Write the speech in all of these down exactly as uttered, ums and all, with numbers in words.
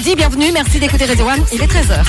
midi, bienvenue, merci d'écouter Radio One, il est treize heures.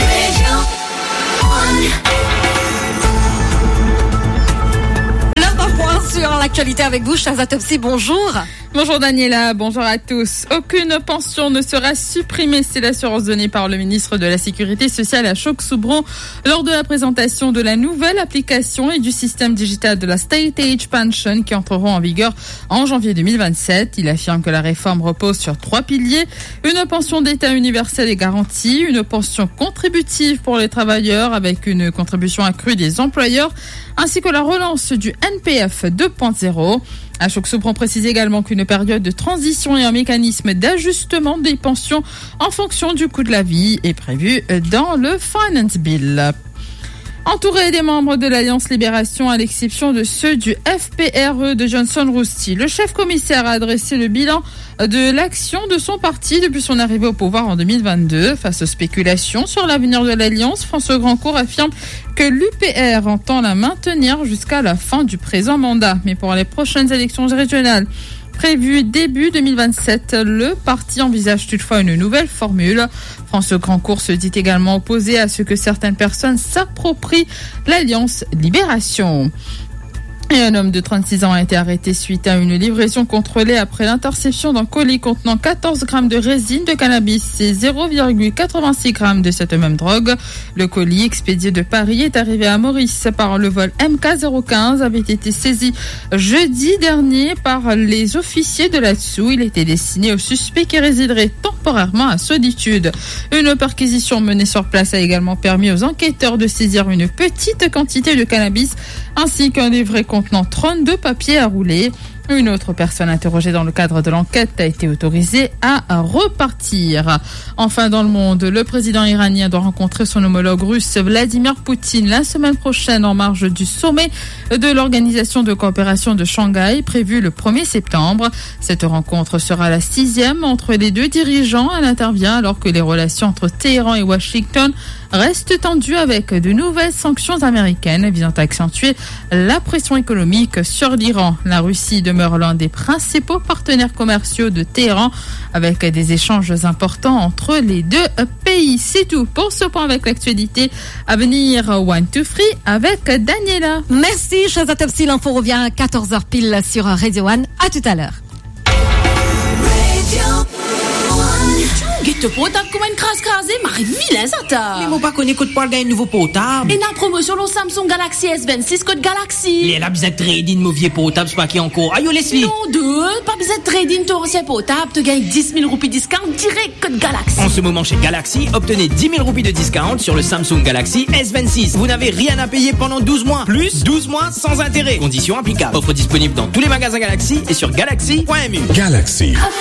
L'heure d'un point sur l'actualité avec vous, chers Autopsie, bonjour. Bonjour Daniela, bonjour à tous. Aucune pension ne sera supprimée, c'est l'assurance donnée par le ministre de la Sécurité sociale Ashok-Soubron lors de la présentation de la nouvelle application et du système digital de la State Age Pension qui entreront en vigueur en janvier deux mille vingt-sept. Il affirme que la réforme repose sur trois piliers. Une pension d'État universelle et garantie, une pension contributive pour les travailleurs avec une contribution accrue des employeurs, ainsi que la relance du N P F deux point zéro. Ashok-Soubron précise également qu'une période de transition et un mécanisme d'ajustement des pensions en fonction du coût de la vie est prévu dans le Finance Bill. Entouré des membres de l'Alliance Libération, à l'exception de ceux du F P R E de Johnson Rousty, le chef commissaire a adressé le bilan de l'action de son parti depuis son arrivée au pouvoir en deux mille vingt-deux. Face aux spéculations sur l'avenir de l'Alliance, François Grandcourt affirme que l'U P R entend la maintenir jusqu'à la fin du présent mandat. Mais pour les prochaines élections régionales prévues début deux mille vingt-sept, le parti envisage toutefois une nouvelle formule. François Grandcourt se dit également opposé à ce que certaines personnes s'approprient l'Alliance Libération. Et un homme de trente-six ans a été arrêté suite à une livraison contrôlée après l'interception d'un colis contenant quatorze grammes de résine de cannabis et zéro virgule quatre-vingt-six grammes de cette même drogue. Le colis expédié de Paris est arrivé à Maurice par le vol M K zéro quinze, avait été saisi jeudi dernier par les officiers de l'A T S U. Il était destiné au suspect qui résiderait temporairement à Solitude. Une perquisition menée sur place a également permis aux enquêteurs de saisir une petite quantité de cannabis ainsi qu'un livret contenant trente-deux papiers à rouler. Une autre personne interrogée dans le cadre de l'enquête a été autorisée à repartir. Enfin, dans le monde, le président iranien doit rencontrer son homologue russe Vladimir Poutine la semaine prochaine en marge du sommet de l'Organisation de coopération de Shanghai prévu le premier septembre. Cette rencontre sera la sixième entre les deux dirigeants. Elle intervient alors que les relations entre Téhéran et Washington restent tendues avec de nouvelles sanctions américaines visant à accentuer la pression économique sur l'Iran. La Russie demeure l'un des principaux partenaires commerciaux de Téhéran avec des échanges importants entre les deux pays. C'est tout pour ce point avec l'actualité. À venir, One, Two, Three avec Daniela. Merci, chers Autopsie. L'info revient à quatorze heures pile sur Radio One. À tout à l'heure. Guette potable comme une crasse crasée, marie vilain ça t'a. Mais moi pas qu'on écoute pas le gars nouveau potable. Et la promotion le Samsung Galaxy S vingt-six code Galaxy. Les la bizette trading mauvais potable, c'est pas qui encore. Aïe, Leslie. Non, deux, pas besoin de trading ton ancien potable, te gagne dix mille roupies discount direct code Galaxy. En ce moment chez Galaxy, obtenez dix mille roupies de discount sur le Samsung Galaxy S vingt-six. Vous n'avez rien à payer pendant douze mois. Plus douze mois sans intérêt. Conditions applicables. Offre disponible dans tous les magasins Galaxy et sur galaxy point m u. Galaxy.